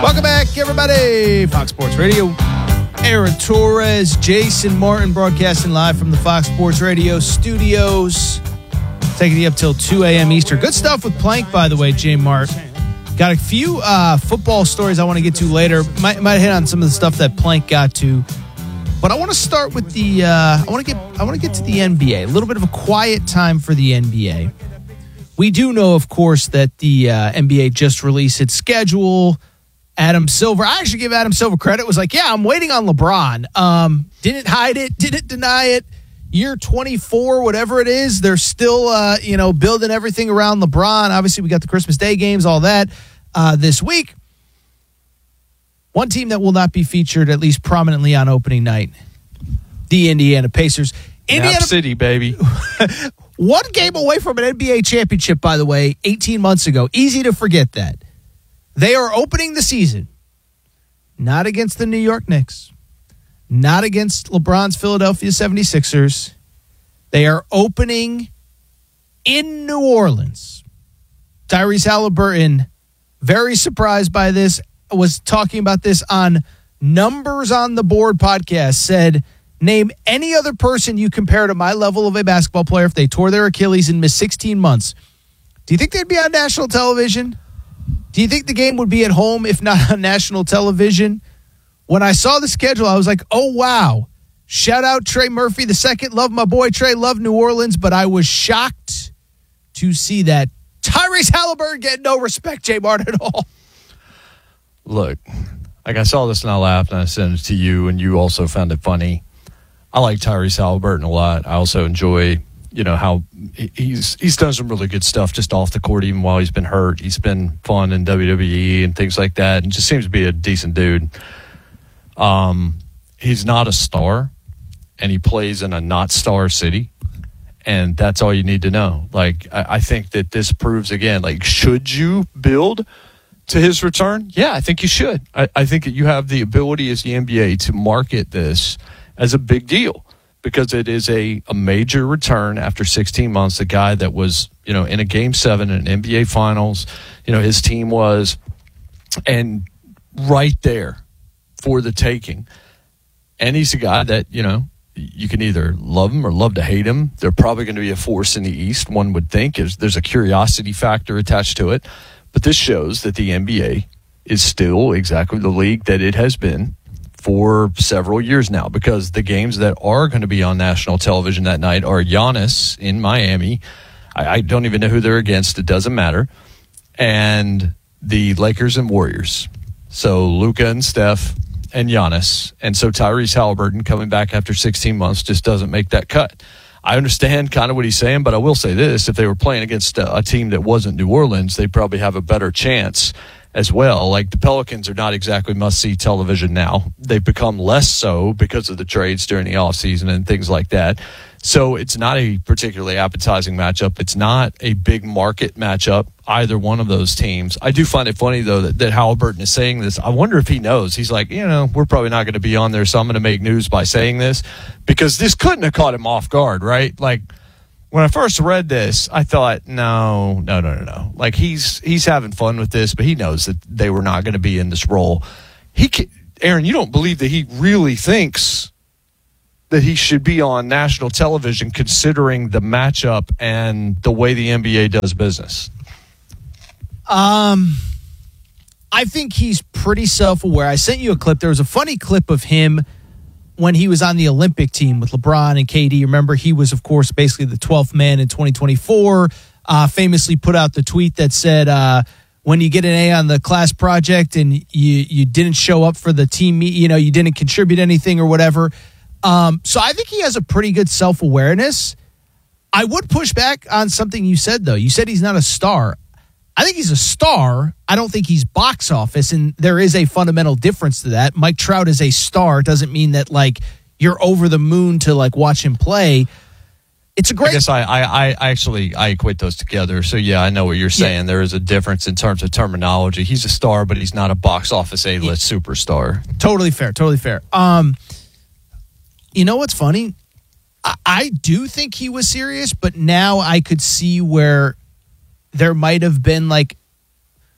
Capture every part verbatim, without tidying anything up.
Welcome back, everybody. Fox Sports Radio. Aaron Torres, Jason Martin broadcasting live from the Fox Sports Radio studios. Taking you up till two a.m. Eastern. Good stuff with Plank, by the way, J. Mart. Got a few uh, football stories I want to get to later. Might, might hit on some of the stuff that Plank got to. But I want to start with the. Uh, I want to get. I want to get to the N B A. A little bit of a quiet time for the N B A. We do know, of course, that the uh, N B A just released its schedule. Adam Silver. I actually give Adam Silver credit. It was like, yeah, I'm waiting on LeBron. Um, didn't hide it. Didn't deny it. Year twenty-four, whatever it is, they're still, uh, you know, building everything around LeBron. Obviously, we got the Christmas Day games, all that uh, this week. One team that will not be featured, at least prominently on opening night, the Indiana Pacers. Indiana Nap City, baby. One game away from an N B A championship, by the way, eighteen months ago. Easy to forget that. They are opening the season not against the New York Knicks, not against LeBron's Philadelphia seventy-sixers. They are opening in New Orleans. Tyrese Halliburton, very surprised by this, was talking about this on Numbers on the Board podcast, said, name any other person you compare to my level of a basketball player if they tore their Achilles and missed sixteen months. Do you think they'd be on national television? Do you think the game would be at home if not on national television? When I saw the schedule, I was like, oh, wow. Shout out Trey Murphy the second. Love my boy Trey. Love New Orleans. But I was shocked to see that Tyrese Halliburton get no respect, J. Martin, at all. Look, like I saw this and I laughed and I sent it to you and you also found it funny. I like Tyrese Halliburton a lot. I also enjoy, you know, how he's he's done some really good stuff just off the court even while he's been hurt. He's been fun in W W E and things like that and just seems to be a decent dude. Um, he's not a star and he plays in a not star city. And that's all you need to know. Like, I, I think that this proves again, like, should you build to his return? Yeah, I think you should. I, I think that you have the ability as the N B A to market this as a big deal because it is a, a major return after sixteen months. The guy that was, you know, in a game seven in an N B A finals, you know, his team was, and right there for the taking. And he's a guy that, you know, you can either love him or love to hate him. They're probably going to be a force in the East, one would think. There's a curiosity factor attached to it. But this shows that the N B A is still exactly the league that it has been for several years now, because the games that are going to be on national television that night are Giannis in Miami. I, I don't even know who they're against. It doesn't matter. And the Lakers and Warriors. So Luka and Steph and Giannis. And so Tyrese Halliburton coming back after sixteen months just doesn't make that cut. I understand kind of what he's saying, but I will say this. If they were playing against a, a team that wasn't New Orleans, they'd probably have a better chance as well. Like, the Pelicans are not exactly must-see television now. They've become less so because of the trades during the offseason and things like that. So it's not a particularly appetizing matchup. It's not a big market matchup, either one of those teams. I do find it funny, though, that, that Halliburton is saying this. I wonder if he knows. He's like, you know, we're probably not going to be on there, so I'm going to make news by saying this, because this couldn't have caught him off guard, right? Like, when I first read this, I thought, no, no, no, no, no. Like, he's he's having fun with this, but he knows that they were not going to be in this role. He, can, Aaron, you don't believe that he really thinks that he should be on national television considering the matchup and the way the N B A does business? Um, I think he's pretty self-aware. I sent you a clip. There was a funny clip of him when he was on the Olympic team with LeBron and K D. Remember, he was, of course, basically the twelfth man in twenty twenty-four, uh, famously put out the tweet that said, uh, when you get an A on the class project and you, you didn't show up for the team meet, you know, you didn't contribute anything or whatever. Um, so I think he has a pretty good self-awareness. I would push back on something you said, though. You said he's not a star. I think he's a star. I don't think he's box office, and there is a fundamental difference to that. Mike Trout is a star. Doesn't mean that, like, you're over the moon to, like, watch him play. It's a great... I guess I, I, I actually I equate those together. So, yeah, I know what you're saying. Yeah. There is a difference in terms of terminology. He's a star, but he's not a box office A-list yeah. superstar. Totally fair. Totally fair. Um, you know what's funny? I, I do think he was serious, but now I could see where there might have been, like,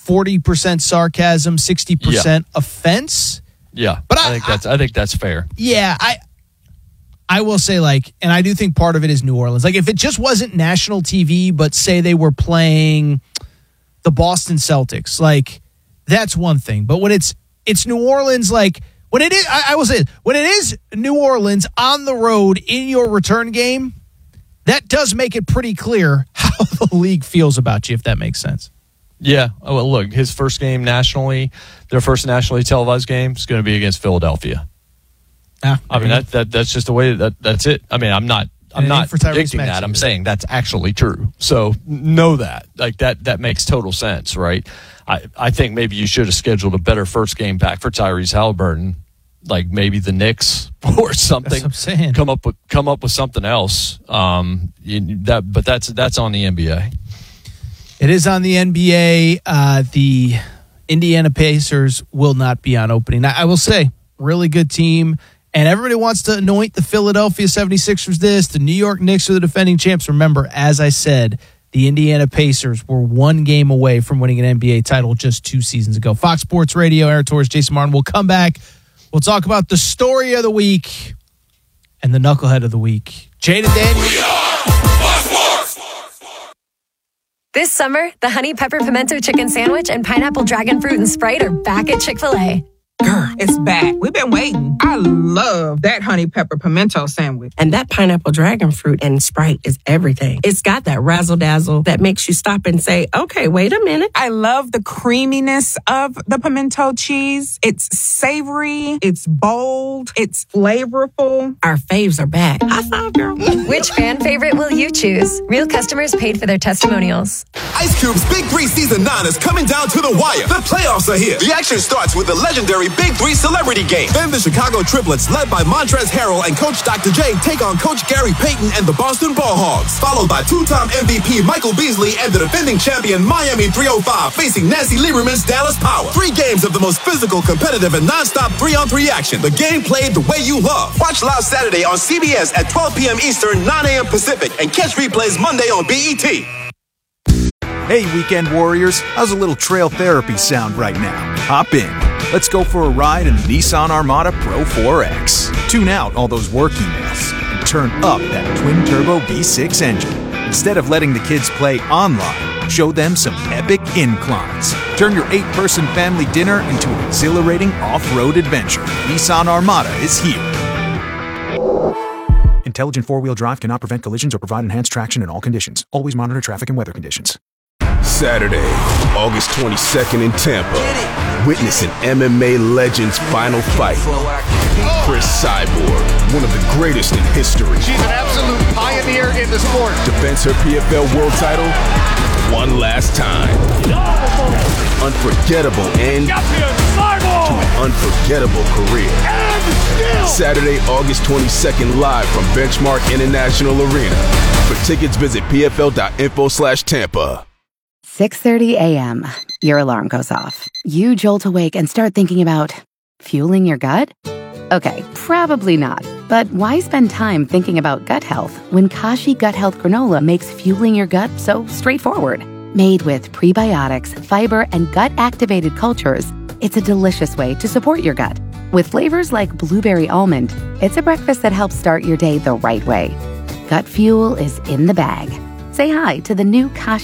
forty percent sarcasm, sixty percent yeah. offense. Yeah, but I, I think that's I, I think that's fair. Yeah, I I will say, like, and I do think part of it is New Orleans. Like, if it just wasn't national T V, but say they were playing the Boston Celtics, like, that's one thing. But when it's it's New Orleans, like, when it is, I, I will say, when it is New Orleans on the road in your return game, that does make it pretty clear how the league feels about you, if that makes sense. Yeah. Oh, well, look, his first game nationally, their first nationally televised game is going to be against Philadelphia. Ah, I mean, that, that that's just the way that that's it. I mean, I'm not I'm not predicting that. I'm saying that's actually true. So know that. Like that that makes total sense, right? I, I think maybe you should have scheduled a better first game back for Tyrese Halliburton, like maybe the Knicks or something. That's what I'm saying. Come up with come up with something else. Um, you, that but that's that's on the N B A. It is on the N B A. Uh, the Indiana Pacers will not be on opening night. I will say, really good team. And everybody wants to anoint the Philadelphia seventy-sixers this. The New York Knicks are the defending champs. Remember, as I said, the Indiana Pacers were one game away from winning an N B A title just two seasons ago. Fox Sports Radio, Aaron Torres, Jason Martin. We'll come back. We'll talk about the story of the week and the knucklehead of the week. Jada Daniels. This summer, the Honey Pepper Pimento Chicken Sandwich and Pineapple Dragon Fruit and Sprite are back at Chick-fil-A. Girl, it's back. We've been waiting. I love that honey pepper pimento sandwich. And that pineapple dragon fruit and Sprite is everything. It's got that razzle dazzle that makes you stop and say, okay, wait a minute. I love the creaminess of the pimento cheese. It's savory. It's bold. It's flavorful. Our faves are back. High five, girl. Which fan favorite will you choose? Real customers paid for their testimonials. Ice Cube's Big Three Season nine is coming down to the wire. The playoffs are here. The action starts with the legendary Big Three Celebrity Game. Then the Chicago Triplets, led by Montrezl Harrell and Coach Doctor J, take on Coach Gary Payton and the Boston Ball Hogs. Followed by two-time M V P Michael Beasley and the defending champion Miami three oh five facing Nancy Lieberman's Dallas Power. Three games of the most physical, competitive, and non-stop three-on-three action. The game played the way you love. Watch live Saturday on C B S at twelve p.m. Eastern, nine a.m. Pacific, and catch replays Monday on B E T. Hey, weekend warriors, how's a little trail therapy sound right now? Hop in. Let's go for a ride in the Nissan Armada Pro four X. Tune out all those work emails and turn up that twin-turbo V six engine. Instead of letting the kids play online, show them some epic inclines. Turn your eight-person family dinner into an exhilarating off-road adventure. Nissan Armada is here. Intelligent four-wheel drive cannot prevent collisions or provide enhanced traction in all conditions. Always monitor traffic and weather conditions. Saturday, August twenty-second in Tampa. Witness an M M A legend's final fight. Chris Cyborg, one of the greatest in history. She's an absolute pioneer in the sport. Defends her P F L world title one last time. Unforgettable end to an unforgettable career. Saturday, August twenty-second, live from Benchmark International Arena. For tickets, visit pfl.info slash Tampa. six thirty a.m. Your alarm goes off. You jolt awake and start thinking about fueling your gut? Okay, probably not. But why spend time thinking about gut health when Kashi Gut Health Granola makes fueling your gut so straightforward? Made with prebiotics, fiber, and gut-activated cultures, it's a delicious way to support your gut. With flavors like blueberry almond, it's a breakfast that helps start your day the right way. Gut fuel is in the bag. Say hi to the new Kashi